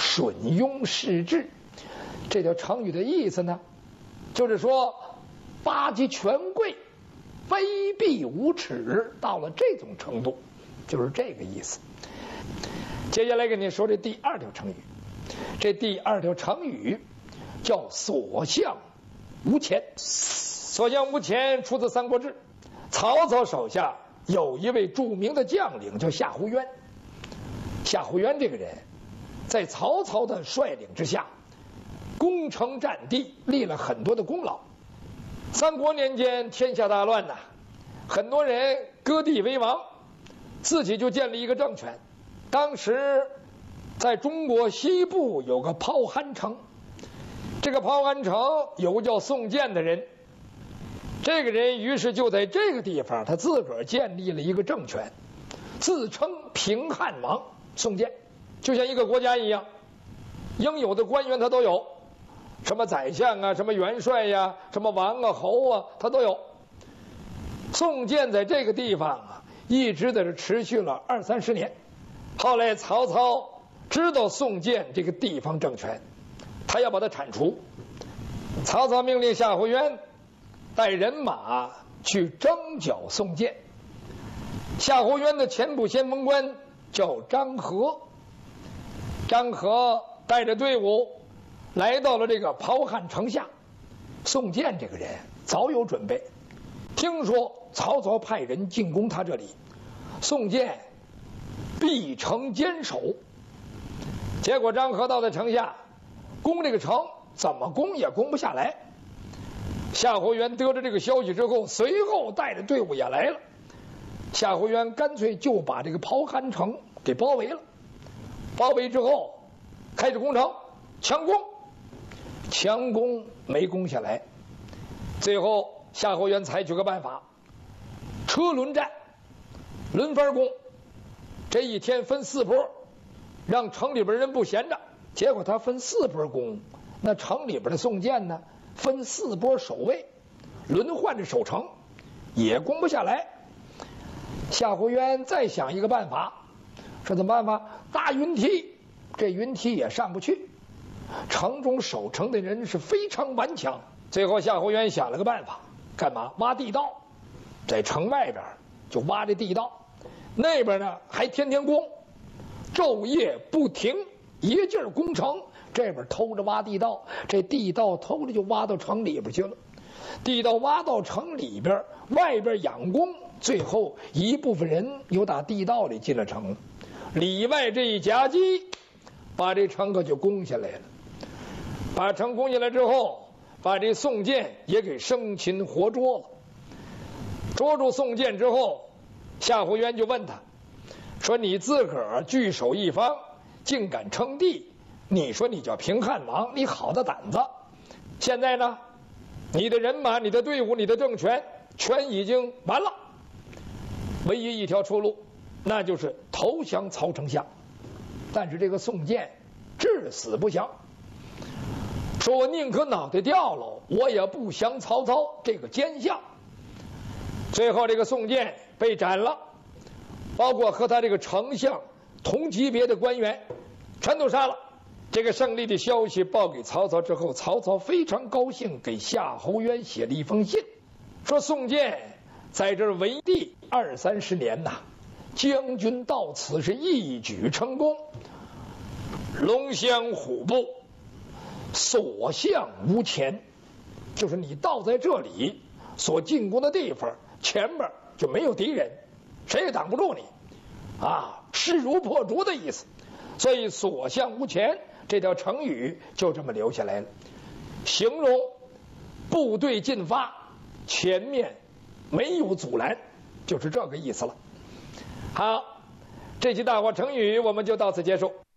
吮庸失智。这条成语的意思呢，就是说巴结权贵，卑鄙无耻，到了这种程度，就是这个意思。接下来跟你说这第二条成语，这第二条成语叫所向无前。所向无前出自《三国志》，曹操手下有一位著名的将领叫夏侯渊。夏侯渊这个人，在曹操的率领之下，攻城占地，立了很多的功劳。三国年间天下大乱呐，很多人割地为王，自己就建立一个政权。当时在中国西部有个匏韩城，这个匏韩城有个叫宋建的人，这个人于是就在这个地方他自个儿建立了一个政权，自称平汉王。宋建就像一个国家一样，应有的官员他都有，什么宰相啊，什么元帅呀，什么王啊侯啊，他都有。宋建在这个地方啊，一直在这持续了20-30年。后来曹操知道宋建这个地方政权，他要把它铲除。曹操命令夏侯渊带人马去征剿宋建。夏侯渊的前部先锋官叫张合，张合带着队伍来到了这个匏韩城下。宋建这个人早有准备，听说曹操派人进攻他这里，宋建必城坚守。结果张合到了城下，攻这个城怎么攻也攻不下来。夏侯渊得知这个消息之后，随后带着队伍也来了。夏侯渊干脆就把这个匏韩城给包围了。包围之后开始攻城，强攻，强攻没攻下来。最后夏侯渊采取个办法，车轮战，轮番攻。这一天分4波，让城里边人不闲着。结果他分4波攻，那城里边的宋建呢，分4波守卫，轮换着守城，也攻不下来。夏侯渊再想一个办法，说怎么办法？搭云梯，这云梯也上不去。城中守城的人是非常顽强。最后夏侯渊想了个办法，干嘛？挖地道，在城外边就挖这地道，那边呢还天天攻，昼夜不停，一劲儿攻城。这边偷着挖地道，这地道偷着就挖到城里边去了。地道挖到城里边，外边养攻，最后一部分人又打地道里进了城，里外这一夹击，把这城可就攻下来了。把城攻下来之后，把这宋建也给生擒活捉了。捉住宋建之后，夏侯渊就问他说：“你自个儿据守一方，竟敢称帝，你说你叫平汉王，你好大胆子！现在呢，你的人马、你的队伍、你的政权全已经完了，唯一一条出路，那就是投降曹丞相。”但是这个宋建至死不降，说我宁可脑袋掉了，我也不降曹操这个奸相。最后这个宋建被斩了，包括和他这个丞相同级别的官员全都杀了。这个胜利的消息报给曹操之后，曹操非常高兴，给夏侯渊写了一封信，说宋建在这儿为帝20-30年呐，将军到此是一举成功，龙骧虎步，所向无前，就是你到在这里所进攻的地方，前面就没有敌人，谁也挡不住你啊，势如破竹的意思。所以所向无前这条成语就这么留下来了，形容部队进发，前面没有阻拦，就是这个意思了。好，这期大话成语我们就到此结束。